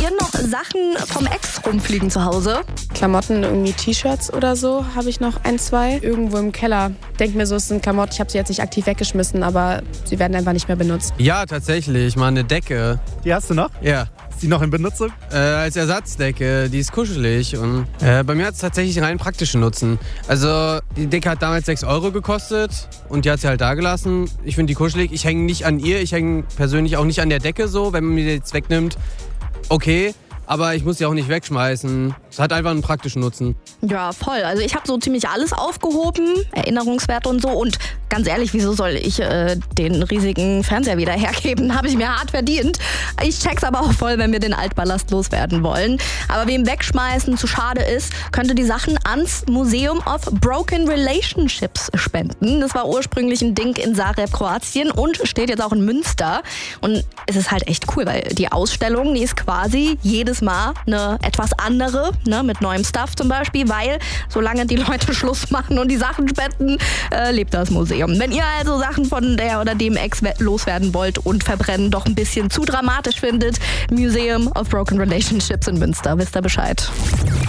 ihr noch Sachen vom Ex rumfliegen zu Hause? Klamotten, irgendwie T-Shirts oder so, habe ich noch 1, 2. Irgendwo im Keller. Denk mir so, es sind Klamotten, ich habe sie jetzt nicht aktiv weggeschmissen, aber sie werden einfach nicht mehr benutzt. Ja, tatsächlich, mal eine Decke. Die hast du noch? Ja. Ist die noch in Benutzung? Als Ersatzdecke, die ist kuschelig und bei mir hat es tatsächlich einen rein praktischen Nutzen. Also die Decke hat damals 6 € gekostet und die hat sie halt da gelassen. Ich finde die kuschelig, ich hänge nicht an ihr, ich hänge persönlich auch nicht an der Decke so, wenn man mir die jetzt wegnimmt. Okay, aber ich muss sie auch nicht wegschmeißen. Es hat einfach einen praktischen Nutzen. Ja, voll. Also ich habe so ziemlich alles aufgehoben, Erinnerungswerte und so. Und ganz ehrlich, wieso soll ich den riesigen Fernseher wieder hergeben? Habe ich mir hart verdient. Ich check's aber auch voll, wenn wir den Altballast loswerden wollen. Aber wem Wegschmeißen zu schade ist, könnte die Sachen ans Museum of Broken Relationships spenden. Das war ursprünglich ein Ding in Zagreb, Kroatien und steht jetzt auch in Münster. Und es ist halt echt cool, weil die Ausstellung, die ist quasi jedes Mal eine etwas andere, ne, mit neuem Stuff zum Beispiel, weil solange die Leute Schluss machen und die Sachen spenden, lebt das Museum. Wenn ihr also Sachen von der oder dem Ex loswerden wollt und verbrennen doch ein bisschen zu dramatisch findet, Museum of Broken Relationships in Münster, wisst ihr Bescheid.